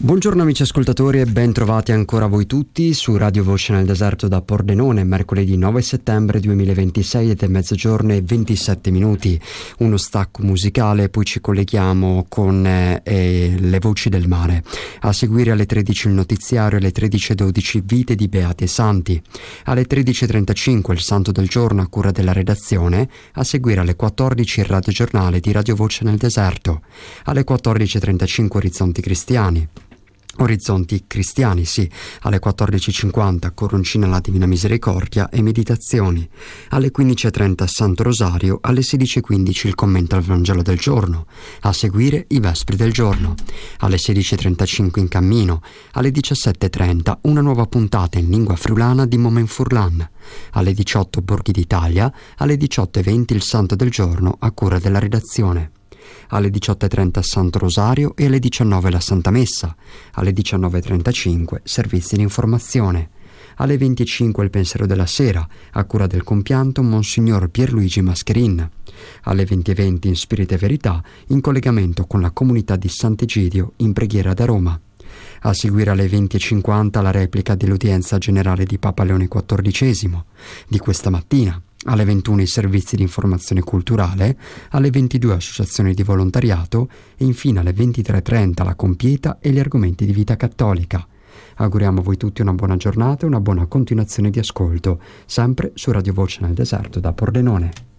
Buongiorno amici ascoltatori e ben trovati ancora voi tutti su Radio Voce nel Deserto da Pordenone, mercoledì 9 settembre 2026 ed è mezzogiorno e 27 minuti, uno stacco musicale, poi ci colleghiamo con le voci del mare. A seguire alle 13 il notiziario, alle 13:12 Vite di Beati e Santi, alle 13:35 il Santo del Giorno a cura della redazione, a seguire alle 14 il radiogiornale di Radio Voce nel Deserto, alle 14:35 Orizzonti cristiani, alle 14:50 Coroncina alla Divina Misericordia e meditazioni, alle 15:30 Santo Rosario, alle 16:15 il commento al Vangelo del giorno, a seguire i Vespri del giorno, alle 16:35 In cammino, alle 17:30 una nuova puntata in lingua friulana di Moment Furlan, alle 18 Borghi d'Italia, alle 18:20 il Santo del giorno a cura della redazione. Alle 18:30 Santo Rosario e alle 19 la Santa Messa, alle 19:35 servizi di informazione, alle 25 il Pensiero della Sera a cura del compianto Monsignor Pierluigi Mascherin, alle 20:20 in Spirito e Verità in collegamento con la comunità di Sant'Egidio in preghiera da Roma. A seguire alle 20:50 la replica dell'udienza generale di Papa Leone XIV di questa mattina. Alle 21 i servizi di informazione culturale, alle 22 associazioni di volontariato e infine alle 23:30 la compieta e gli argomenti di vita cattolica. Auguriamo a voi tutti una buona giornata e una buona continuazione di ascolto, sempre su Radio Voce nel Deserto da Pordenone.